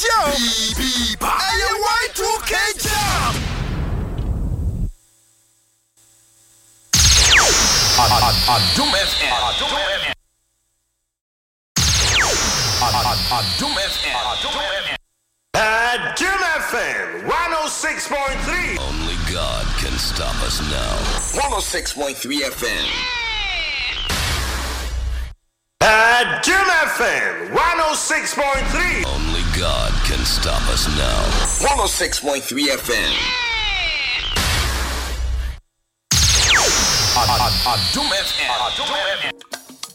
jump. Hey, your Y2K jump. Doom FM. Doom FM. Doom FM 106.3. Only God can stop us now. 106.3 FM. Doom FM 106.3. Only God can stop us now. 106.3 FM. Doom FM.